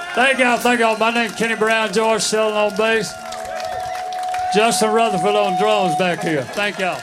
Thank y'all. My name's Kenny Brown, George Stilling on bass. Justin Rutherford on drums back here. Thank y'all.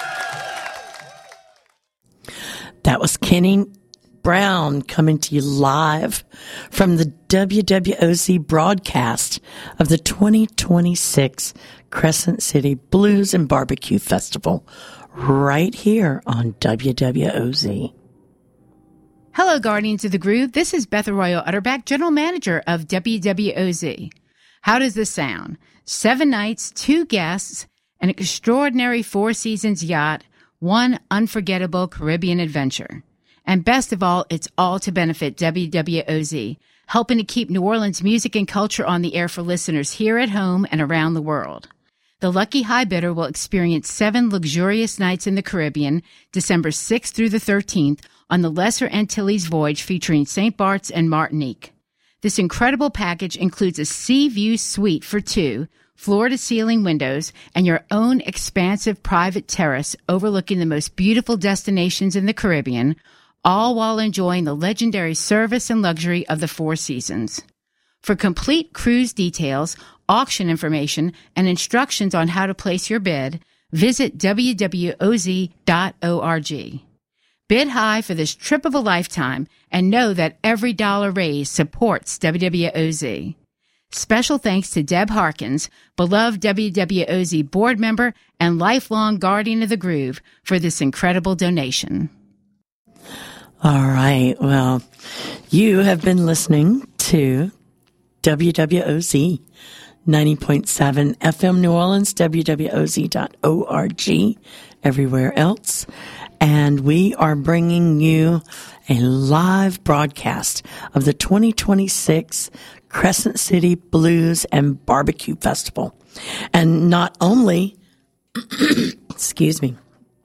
That was Kenny Brown coming to you live from the WWOZ broadcast of the 2026 Crescent City Blues and Barbecue Festival right here on WWOZ. Hello, Guardians of the Groove. This is Beth Arroyo Utterback, General Manager of WWOZ. How does this sound? 7 nights, 2 guests, an extraordinary 4 seasons yacht, 1 unforgettable Caribbean adventure. And best of all, it's all to benefit WWOZ, helping to keep New Orleans music and culture on the air for listeners here at home and around the world. The lucky high bidder will experience 7 luxurious nights in the Caribbean, December 6th through the 13th, on the Lesser Antilles voyage featuring St. Bart's and Martinique. This incredible package includes a sea view suite for 2, floor-to-ceiling windows, and your own expansive private terrace overlooking the most beautiful destinations in the Caribbean, all while enjoying the legendary service and luxury of the 4 seasons. For complete cruise details, auction information, and instructions on how to place your bid, visit wwoz.org. Bid high for this trip of a lifetime and know that every dollar raised supports WWOZ. Special thanks to Deb Harkins, beloved WWOZ board member and lifelong guardian of the groove, for this incredible donation. All right. Well, you have been listening to WWOZ 90.7 FM New Orleans, WWOZ.org, everywhere else. And we are bringing you a live broadcast of the 2026 Crescent City Blues and Barbecue Festival. And not only, excuse me,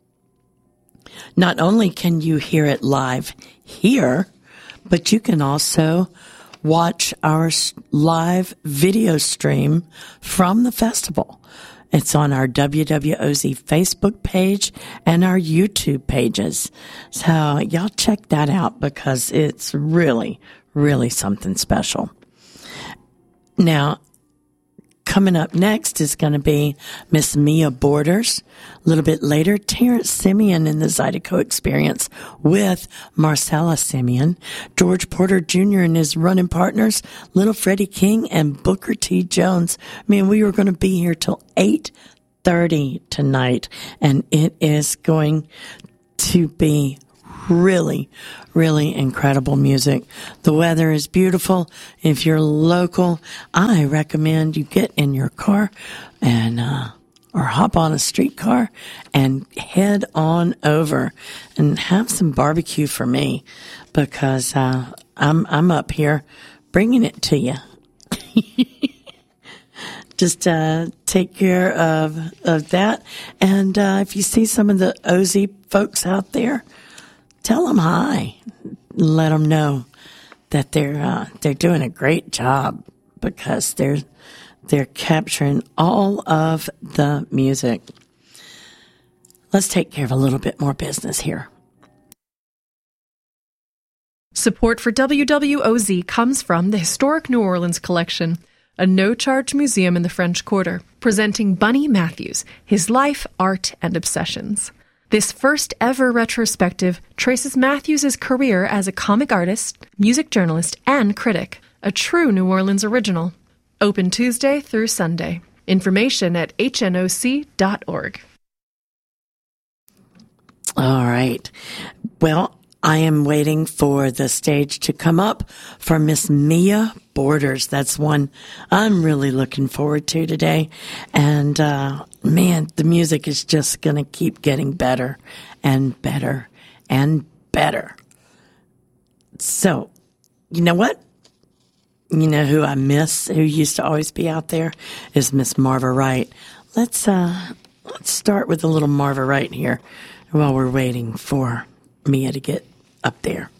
not only can you hear it live here, but you can also watch our live video stream from the festival. It's on our WWOZ Facebook page and our YouTube pages. So y'all check that out because it's really, really something special. Now, coming up next is going to be Miss Mia Borders. A little bit later, Terrence Simeon in the Zydeco Experience with Marcella Simeon. George Porter Jr. and his running partners, Little Freddie King and Booker T. Jones. Man, we were going to be here till 8:30 tonight, and it is going to be really, really incredible music. The weather is beautiful. If you're local, I recommend you get in your car and or hop on a streetcar and head on over and have some barbecue for me, because I'm up here bringing it to you. Just take care of that. And if you see some of the OZ folks out there, tell them hi. Let them know that they're doing a great job, because they're capturing all of the music. Let's take care of a little bit more business here. Support for WWOZ comes from the Historic New Orleans Collection, a no-charge museum in the French Quarter, presenting Bunny Matthews, his life, art, and obsessions. This first ever retrospective traces Matthews' career as a comic artist, music journalist, and critic, a true New Orleans original. Open Tuesday through Sunday. Information at hnoc.org. All right. Well, I am waiting for the stage to come up for Miss Mia Borders. That's one I'm really looking forward to today. And, man, the music is just going to keep getting better and better and better. So, you know what? You know who I miss, who used to always be out there, is Miss Marva Wright. Let's start with a little Marva Wright here while we're waiting for Mia to get up there.